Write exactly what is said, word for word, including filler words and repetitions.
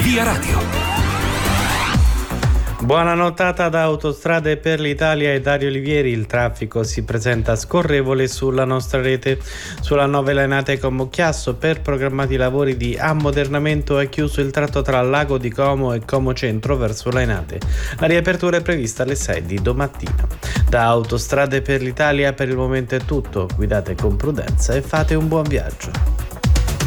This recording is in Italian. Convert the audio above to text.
Via Radio. Buona nottata da Autostrade per l'Italia e Dario Olivieri. Il traffico si presenta scorrevole sulla nostra rete. Sulla nove Lainate con Mucchiasso, per programmati lavori di ammodernamento, è chiuso il tratto tra Lago di Como e Como Centro verso Lainate. La riapertura è prevista alle sei di domattina. Da Autostrade per l'Italia per il momento è tutto. Guidate con prudenza e fate un buon viaggio.